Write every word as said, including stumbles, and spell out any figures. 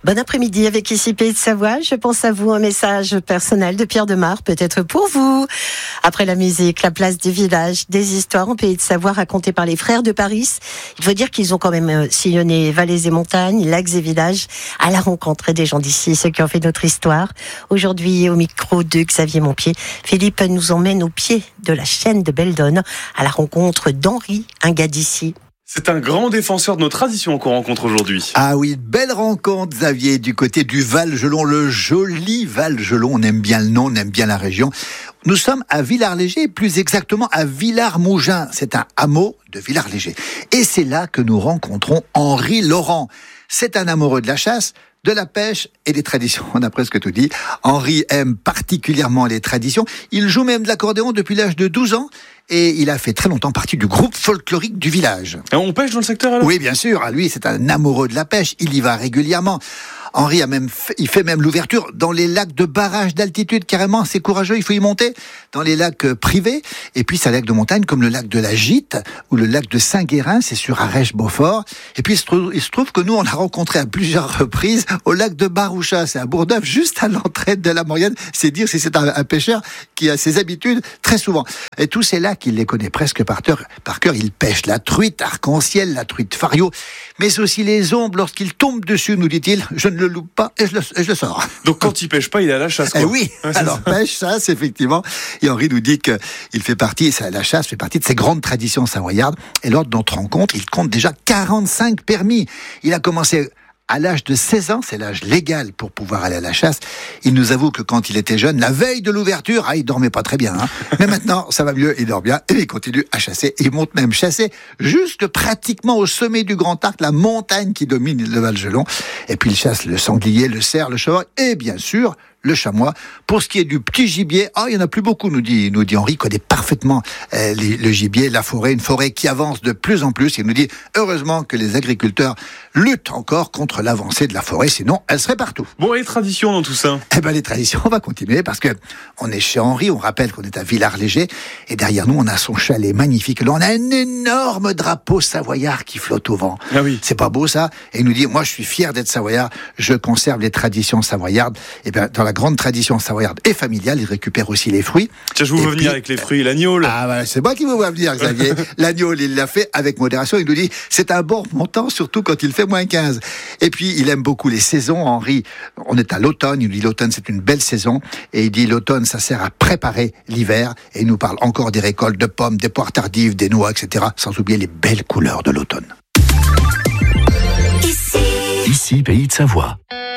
Bon après-midi avec ici Pays de Savoie. Je pense à vous, un message personnel de Pierre Demar, peut-être pour vous. Après la musique, la place du village, des histoires en Pays de Savoie racontées par les frères de Paris. Il faut dire qu'ils ont quand même sillonné vallées et montagnes, lacs et villages, à la rencontre des gens d'ici, ceux qui ont fait notre histoire. Aujourd'hui, au micro de Xavier Montpied, Philippe nous emmène au pied de la chaîne de Beldonne, à la rencontre d'Henri, un gars d'ici. C'est un grand défenseur de nos traditions qu'on rencontre aujourd'hui. Ah oui, belle rencontre, Xavier, du côté du Val-Gelon, le joli Val-Gelon. On aime bien le nom, on aime bien la région. Nous sommes à Villars-Léger, plus exactement à Villars-Mougins. C'est un hameau de Villars-Léger. Et c'est là que nous rencontrons Henri Laurent. C'est un amoureux de la chasse, de la pêche et des traditions. On a presque tout dit. Henri aime particulièrement les traditions. Il joue même de l'accordéon depuis l'âge de douze ans. Et il a fait très longtemps partie du groupe folklorique du village. Et on pêche dans le secteur alors ? Oui, bien sûr. Lui, c'est un amoureux de la pêche. Il y va régulièrement. Henri a même fait, il fait même l'ouverture dans les lacs de barrage d'altitude, carrément, c'est courageux, il faut y monter, dans les lacs privés, et puis c'est un lac de montagne comme le lac de la Gite, ou le lac de Saint-Guérin, c'est sur Arèche-Beaufort, et puis il se, trouve, il se trouve que nous, on l'a rencontré à plusieurs reprises au lac de Baroucha, c'est à Bourneuf, juste à l'entrée de la Maurienne, c'est dire si c'est un, un pêcheur qui a ses habitudes très souvent. Et tous ces lacs, il les connaît presque par cœur, par cœur, il pêche la truite arc-en-ciel, la truite fario, mais aussi les ombres, lorsqu'il tombe dessus, nous dit-il, je ne le loupe pas et je le, et je le sors. Donc quand il pêche pas, il est à la chasse, quoi. Eh oui, ouais, alors ça. pêche, chasse, effectivement. Et Henri nous dit qu'il fait partie, la chasse fait partie de ses grandes traditions savoyardes. Et lors de notre rencontre, il compte déjà quarante-cinq permis. Il a commencé à l'âge de seize ans, c'est l'âge légal pour pouvoir aller à la chasse. Il nous avoue que quand il était jeune, la veille de l'ouverture, ah, il dormait pas très bien, hein. Mais maintenant, ça va mieux, il dort bien, et il continue à chasser. Il monte même chasser jusque pratiquement au sommet du Grand Arc, la montagne qui domine le Val-Gelon. Et puis il chasse le sanglier, le cerf, le chevreuil, et bien sûr, le chamois. Pour ce qui est du petit gibier, ah, il n'y en a plus beaucoup, nous dit, nous dit Henri, connaît parfaitement euh, les, le gibier, la forêt, une forêt qui avance de plus en plus. Il nous dit, heureusement que les agriculteurs luttent encore contre l'avancée de la forêt, sinon elle serait partout. Bon, et les traditions dans tout ça ? Eh ben, les traditions, on va continuer parce que on est chez Henri, on rappelle qu'on est à Villars-Léger, et derrière nous, on a son chalet magnifique. Là, on a un énorme drapeau savoyard qui flotte au vent. Ah oui. C'est pas beau, ça? Et il nous dit, moi, je suis fier d'être savoyard, je conserve les traditions savoyardes. Et bien, dans la grande tradition savoyarde et familiale, il récupère aussi les fruits. Tiens, je vous veux venir avec les fruits, l'agneau, là. Ah, bah, c'est moi qui vous vois venir, Xavier. L'agneau, il l'a fait avec modération. Il nous dit, c'est un bon montant, surtout quand il fait moins quinze. Et puis, il aime beaucoup les saisons. Henri, on est à l'automne. Il dit, l'automne, c'est une belle saison. Et il dit, l'automne, ça sert à préparer l'hiver. Et il nous parle encore des récoltes de pommes, des poires tardives, des noix, et cetera. Sans oublier les belles couleurs de l'automne. Ici, Pays de Savoie.